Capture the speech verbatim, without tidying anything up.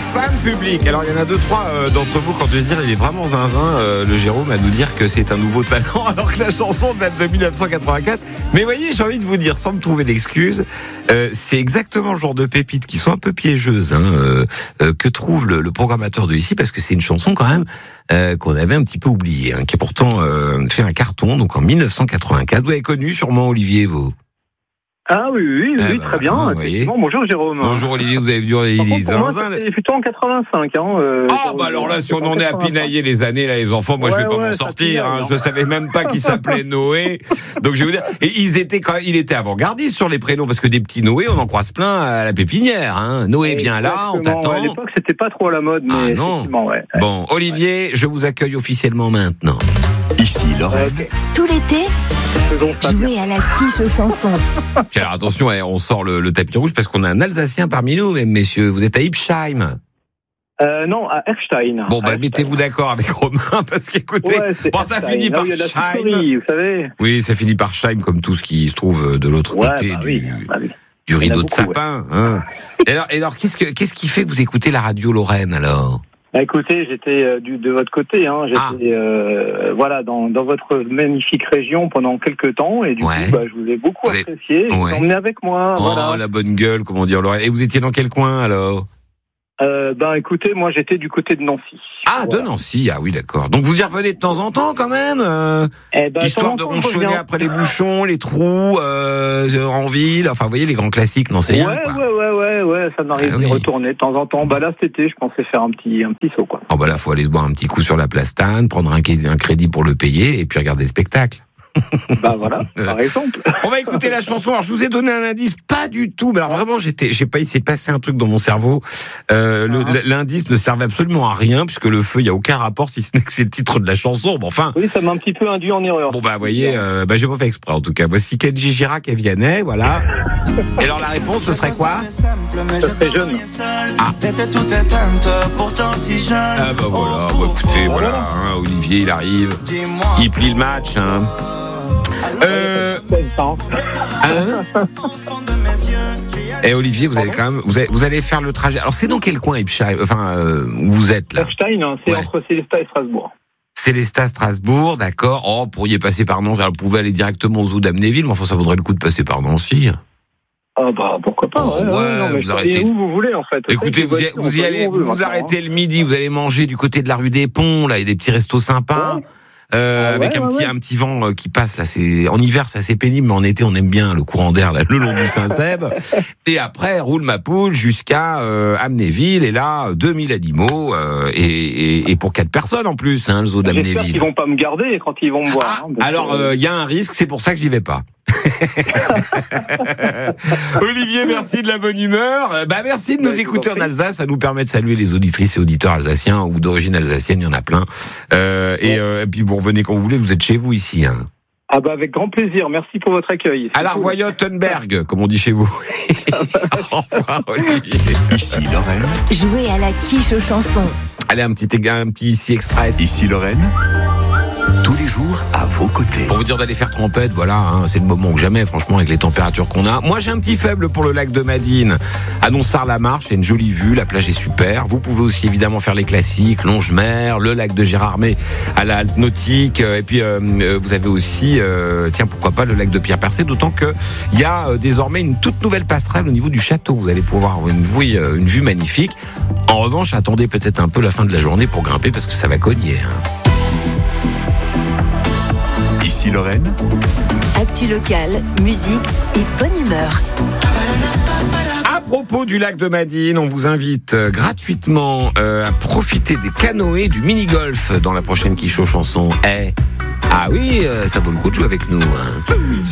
fan public. Alors il y en a deux trois euh, d'entre vous, quand je dire il est vraiment zinzin, euh, le Jérôme, à nous dire que c'est un nouveau talent alors que la chanson date de dix-neuf cent quatre-vingt-quatre. Mais voyez, j'ai envie de vous dire, sans me trouver d'excuses, euh, c'est exactement le genre de pépites qui sont un peu piégeuses hein, euh, euh, que trouve le, le programmateur de ici, parce que c'est une chanson quand même euh, qu'on avait un petit peu oubliée, hein, qui a pourtant euh, fait un carton donc en dix-neuf cent quatre-vingt-quatre. Vous avez connu sûrement Olivier, vous? Ah oui, oui, oui, ah oui bah, très bien. Bon, bonjour Jérôme. Bonjour Olivier, vous avez vu les zinzins. C'était plutôt en quatre-vingt-cinq. Hein, euh, ah bah alors là, si on en est à pinailler les années, là, les enfants, moi ouais, je vais pas ouais, m'en sortir. Hein. Je savais même pas qu'il s'appelait Noé. Donc je vais vous dire, et ils étaient quand même, il était avant-gardiste sur les prénoms, parce que des petits Noé, on en croise plein à la pépinière. Hein. Noé vient là, on t'attend. À l'époque, c'était pas trop à la mode, mais ah non. Ouais. Bon, Olivier, ouais. je vous accueille officiellement maintenant. Ici Lorraine. Okay. Tout l'été, jouez à la quiche aux chansons. Puis alors attention, on sort le, le tapis rouge parce qu'on a un Alsacien parmi nous, même messieurs. Vous êtes à Ipsheim. Euh, non, à Erstein. Bon, bah, Erstein. Mettez-vous d'accord avec Romain, parce qu'écoutez, ouais, bon, ça Erstein. finit par Scheim. vous savez. Oui, ça finit par Scheim, comme tout ce qui se trouve de l'autre ouais, côté bah du, oui, bah oui. du rideau de beaucoup, sapin. Ouais. Hein. et alors, et alors qu'est-ce, que, qu'est-ce qui fait que vous écoutez la radio Lorraine, alors? Bah écoutez, j'étais euh, du, de votre côté, hein. J'étais ah. euh, voilà dans, dans votre magnifique région pendant quelques temps et du ouais. coup bah, je vous ai beaucoup vous apprécié. Ouais. Vous emmenez avec moi. Oh voilà. la bonne gueule, comment dire Lorraine. Et vous étiez dans quel coin alors? Euh, ben écoutez, moi j'étais du côté de Nancy. Ah voilà. De Nancy, ah oui d'accord. Donc vous y revenez de temps en temps quand même euh, eh ben, histoire de ronchonner après les bouchons, les trous, euh, en ville, enfin vous voyez les grands classiques nancéens. Ouais, quoi. ouais, ouais, ouais, ouais, ça m'arrive ah, d'y oui. retourner de temps en temps. Bah là cet été, je pensais faire un petit, un petit saut quoi. Oh bah là faut aller se boire un petit coup sur la Plastane, prendre un, un crédit pour le payer et puis regarder le spectacle. Bah voilà, par exemple. On va écouter la chanson. Alors je vous ai donné un indice, pas du tout. Mais alors vraiment, j'étais, je sais pas, il s'est passé un truc dans mon cerveau. Euh, le, ah. L'indice ne servait absolument à rien puisque le feu, il y a aucun rapport si ce n'est que c'est le titre de la chanson. Bon, enfin. Oui, ça m'a un petit peu induit en erreur. Bon bah vous voyez, euh, bah j'ai pas fait exprès en tout cas. Voici Kenji Girac et Vianney, voilà. Et alors la réponse, ce serait quoi? Ça serait jeune. Ah. Ah bah voilà. Bon, écoutez, voilà. Hein, Olivier, il arrive, il plie le match. Hein. Euh... Hein Et Olivier, vous allez quand même, vous allez, vous allez faire le trajet. Alors c'est dans quel coin, Ipsheim? Enfin, euh, où vous êtes là? Ipsheim, hein, c'est ouais. entre Célestat et Strasbourg. Célestat, Strasbourg, d'accord. Oh, vous pourriez passer par Nancy. Vous pouvez aller directement au zoo d'Amnéville, mais enfin, ça vaudrait le coup de passer par Nancy. Ah bah pourquoi pas. Oh, ouais, ouais, non, mais vous arrêtez où vous voulez en fait. Écoutez, vous, y, vous y allez, vous, vous arrêtez le midi, vous allez manger du côté de la rue des Ponts. Là, il y a des petits restos sympas. Ouais. Euh, ah ouais, avec un ouais, petit ouais. un petit vent euh, qui passe là, c'est en hiver c'est assez pénible, mais en été on aime bien le courant d'air là, le long du Saint-Seb. Et après roule ma poule jusqu'à euh, Amnéville et là deux mille animaux euh, et, et, et pour quatre personnes en plus, hein, le zoo d'Amnéville. J'espère qu'ils vont pas me garder quand ils vont me voir. Ah, hein, alors il euh, y a un risque, c'est pour ça que j'y vais pas. Olivier, merci de la bonne humeur. Bah merci de nous ouais, écouter en Alsace. Ça nous permet de saluer les auditrices et auditeurs alsaciens ou d'origine alsacienne. Il y en a plein. Euh, et, ouais. euh, et puis vous revenez quand vous voulez. Vous êtes chez vous ici. Hein. Ah bah avec grand plaisir. Merci pour votre accueil. À l'Arvoyot-Tenberg, comme on dit chez vous. Au revoir Olivier. Ici Lorraine. Jouez à la quiche aux chansons. Allez un petit un petit ici express. Ici Lorraine. Tous les jours à vos côtés. Pour vous dire d'aller faire trompette, voilà, hein, c'est le moment que jamais, franchement, avec les températures qu'on a. Moi, j'ai un petit faible pour le lac de Madine. À Nonsard-la-Marche, il y a une jolie vue, la plage est super. Vous pouvez aussi évidemment faire les classiques, Longemer, le lac de Gérardmer à la halte nautique. Et puis, euh, vous avez aussi, euh, tiens, pourquoi pas, le lac de Pierre-Percé, d'autant que il y a euh, désormais une toute nouvelle passerelle au niveau du château. Vous allez pouvoir avoir une vue, euh, une vue magnifique. En revanche, attendez peut-être un peu la fin de la journée pour grimper parce que ça va cogner. Hein. Ici Lorraine. Actu locale, musique et bonne humeur. À propos du lac de Madine, on vous invite euh, gratuitement euh, à profiter des canoës du mini-golf dans la prochaine quiche aux chansons. Eh, ah oui, euh, ça vaut le coup de jouer avec nous. Hein.